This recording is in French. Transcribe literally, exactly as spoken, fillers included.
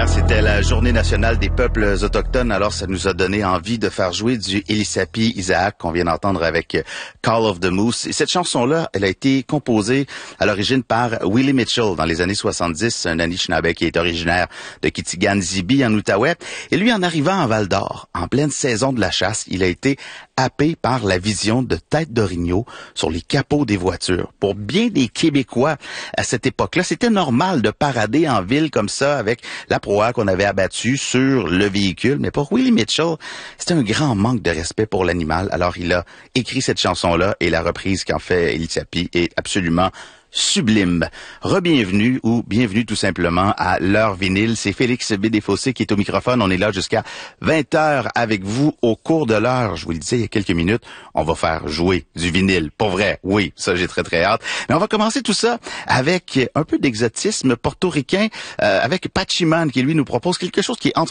Hier, c'était la Journée nationale des peuples autochtones, alors ça nous a donné envie de faire jouer du Elisapi Isaac qu'on vient d'entendre avec Call of the Moose. Et cette chanson-là, elle a été composée à l'origine par Willie Mitchell dans les années soixante-dix, un Anishinaabe qui est originaire de Kitigan-Zibi en Outaouais. Et lui, en arrivant à Val-d'Or, en pleine saison de la chasse, il a été happé par la vision de têtes d'orignaux sur les capots des voitures. Pour bien des Québécois à cette époque-là, c'était normal de parader en ville comme ça avec la proie qu'on avait abattue sur le véhicule. Mais pour Willie Mitchell, c'était un grand manque de respect pour l'animal. Alors il a écrit cette chanson-là et la reprise qu'en fait Elisapi est absolument sublime. Rebienvenue ou bienvenue tout simplement à l'heure vinyle. C'est Félix B. Desfossés qui est au microphone. On est là jusqu'à vingt heures avec vous au cours de l'heure. Je vous le disais il y a quelques minutes, on va faire jouer du vinyle. Pour vrai, oui, ça j'ai très très hâte. Mais on va commencer tout ça avec un peu d'exotisme portoricain, euh, avec Pachiman qui lui nous propose quelque chose qui est entre